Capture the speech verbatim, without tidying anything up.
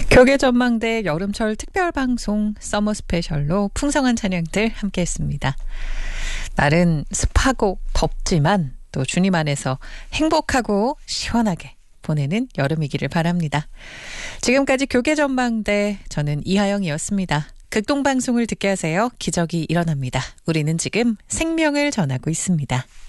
교계 전망대 여름철 특별방송 서머 스페셜로 풍성한 찬양들 함께했습니다. 날은 습하고 덥지만 또 주님 안에서 행복하고 시원하게 보내는 여름이기를 바랍니다. 지금까지 교계 전망대 저는 이하영이었습니다. 극동방송을 듣게 하세요. 기적이 일어납니다. 우리는 지금 생명을 전하고 있습니다.